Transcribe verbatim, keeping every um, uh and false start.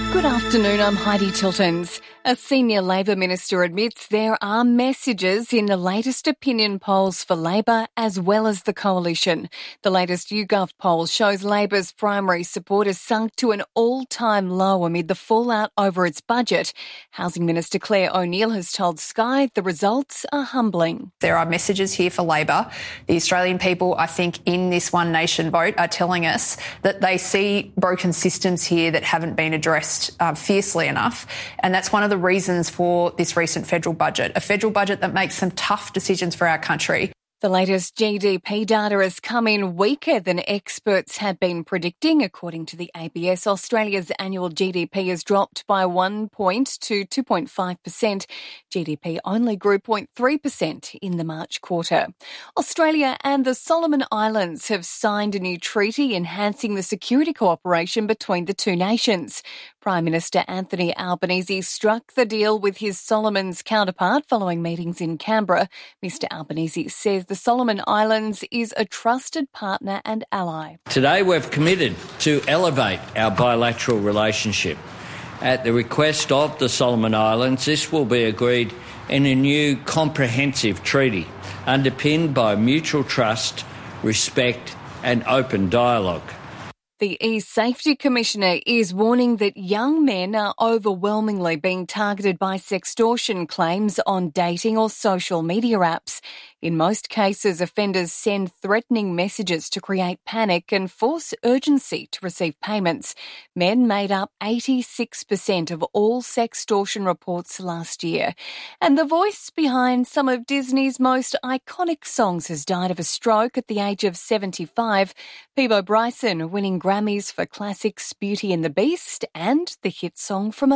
Good afternoon, I'm Heidi Tiltons. A senior Labor minister admits there are messages in the latest opinion polls for Labor as well as the coalition. The latest YouGov poll shows Labor's primary support has sunk to an all-time low amid the fallout over its budget. Housing Minister Claire O'Neil has told Sky the results are humbling. There are messages here for Labor. The Australian people, I think, in this One Nation vote are telling us that they see broken systems here that haven't been addressed Uh, fiercely enough, and that's one of the reasons for this recent federal budget, a federal budget that makes some tough decisions for our country. The latest G D P data has come in weaker than experts had been predicting. According to the A B S, Australia's annual G D P has dropped by one point to two point five percent. G D P only grew zero point three percent in the March quarter. Australia and the Solomon Islands have signed a new treaty enhancing the security cooperation between the two nations. Prime Minister Anthony Albanese struck the deal with his Solomons counterpart following meetings in Canberra. Mister Albanese says the Solomon Islands is a trusted partner and ally. Today we've committed to elevate our bilateral relationship. At the request of the Solomon Islands, this will be agreed in a new comprehensive treaty underpinned by mutual trust, respect and open dialogue. The E-Safety Commissioner is warning that young men are overwhelmingly being targeted by sextortion claims on dating or social media apps. In most cases, offenders send threatening messages to create panic and force urgency to receive payments. Men made up eighty-six percent of all sextortion reports last year. And the voice behind some of Disney's most iconic songs has died of a stroke at the age of seventy-five. Peabo Bryson winning Grammys for classics Beauty and the Beast and the hit song from